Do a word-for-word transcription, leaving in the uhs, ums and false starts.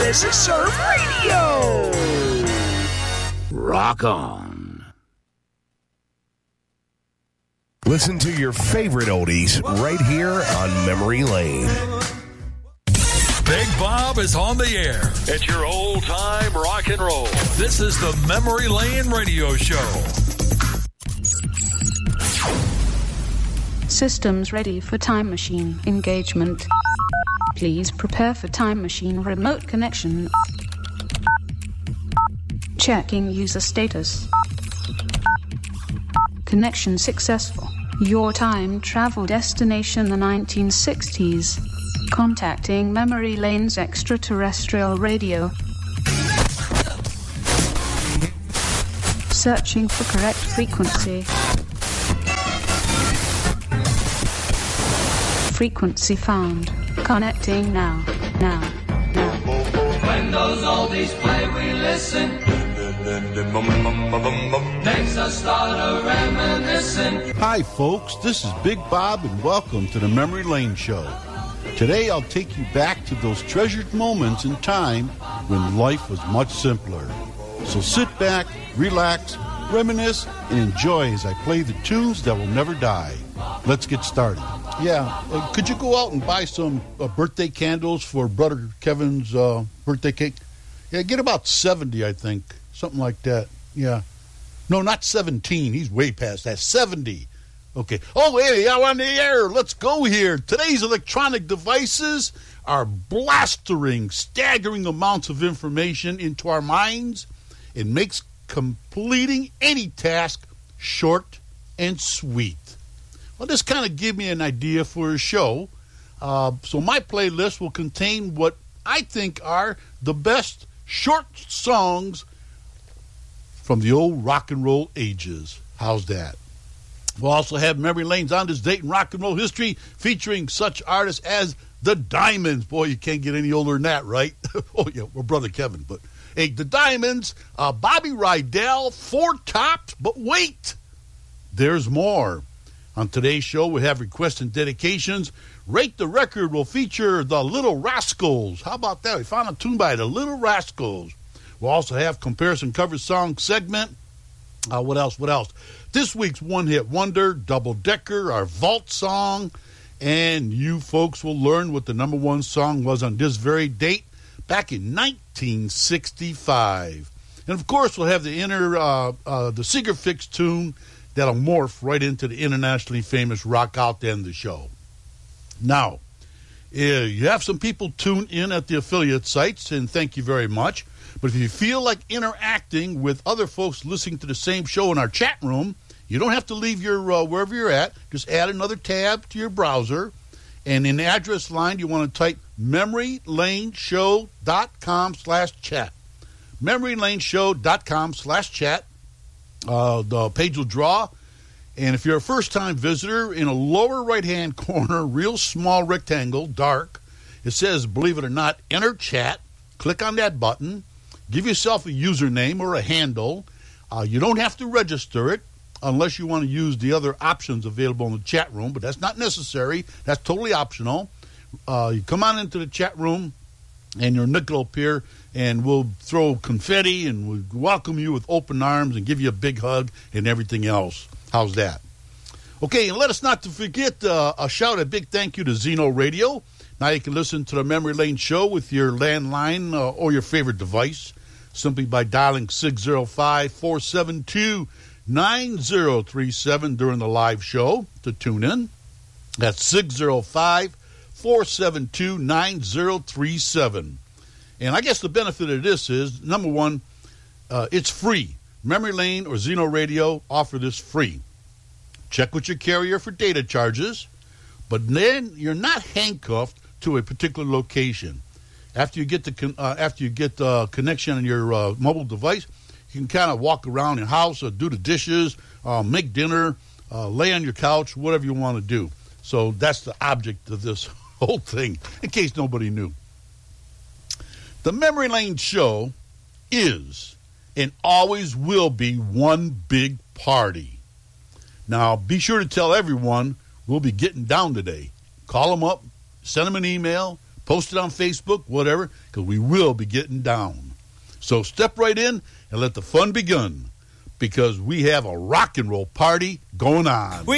This is Surf Radio. Rock on. Listen to your favorite oldies right here on Memory Lane. Big Bob is on the air. It's your old-time rock and roll. This is the Memory Lane Radio Show. Systems ready for time machine engagement. Please prepare for time machine remote connection. Checking user status. Connection successful. Your time travel destination the nineteen sixties. Contacting Memory Lane's extraterrestrial radio. Searching for correct frequency. Frequency found. Connecting now. Now. Now. When those oldies play, we listen. Makes us start a reminiscing. Hi, folks. This is Big Bob, and welcome to the Memory Lane Show. Today, I'll take you back to those treasured moments in time when life was much simpler. So sit back, relax, reminisce, and enjoy as I play the tunes that will never die. Let's get started. Yeah, uh, could you go out and buy some uh, birthday candles for Brother Kevin's uh, birthday cake? Yeah, get about seventy, I think. Something like that. Yeah. No, not seventeen. He's way past that. seventy. Okay. Oh, hey, I'm on the air. Let's go here. Today's electronic devices are blastering staggering amounts of information into our minds. It makes completing any task short and sweet. Well, this kind of gave me an idea for a show. Uh, so my playlist will contain what I think are the best short songs from the old rock and roll ages. How's that? We'll also have Memory Lane's On This Date in Rock and Roll History, featuring such artists as the Diamonds. Boy, you can't get any older than that, right? Oh, yeah, we're Brother Kevin. But, hey, the Diamonds, uh, Bobby Rydell, Four Tops. But wait, there's more. On today's show, we have requests and dedications. Rate the Record will feature the Little Rascals. How about that? We found a tune by the Little Rascals. We'll also have Comparison Cover Song segment. Uh, what else? What else? This week's One Hit Wonder, Double Decker, our Vault song, and you folks will learn what the number one song was on this very date back in nineteen sixty-five. And of course, we'll have the inner, uh, uh, the Seeger Fix tune that'll morph right into the internationally famous Rock Out to end the show. Now, uh, you have some people tuned in at the affiliate sites, and thank you very much. But if you feel like interacting with other folks listening to the same show in our chat room, you don't have to leave your uh, wherever you're at. Just add another tab to your browser, and in the address line, you want to type memorylaneshow.com slash chat. memorylaneshow.com slash chat. Uh, the page will draw, and if you're a first-time visitor, in a lower right-hand corner, real small rectangle, dark, it says, believe it or not, enter chat. Click on that button. Give yourself a username or a handle. Uh, you don't have to register it unless you want to use the other options available in the chat room, but that's not necessary. That's totally optional. Uh, you come on into the chat room, and your nickel will appear, and we'll throw confetti, and we'll welcome you with open arms and give you a big hug and everything else. How's that? Okay, and let us not to forget uh, a shout, a big thank you to Zeno Radio. Now you can listen to the Memory Lane Show with your landline uh, or your favorite device simply by dialing six oh five, four seven two, nine oh three seven during the live show to tune in. That's six oh five, four seven two, nine oh three seven. And I guess the benefit of this is, number one, uh, it's free. Memory Lane or Zeno Radio offer this free. Check with your carrier for data charges, but then you're not handcuffed to a particular location. After you get the con- uh, after you get the connection on your uh, mobile device, you can kind of walk around your house or do the dishes, uh, make dinner, uh, lay on your couch, whatever you want to do. So that's the object of this whole thing, in case nobody knew. The Memory Lane Show is and always will be one big party. Now, be sure to tell everyone we'll be getting down today. Call them up, send them an email, Post it on Facebook, whatever, because we will be getting down. So step right in and let the fun begin, because we have a rock and roll party going on.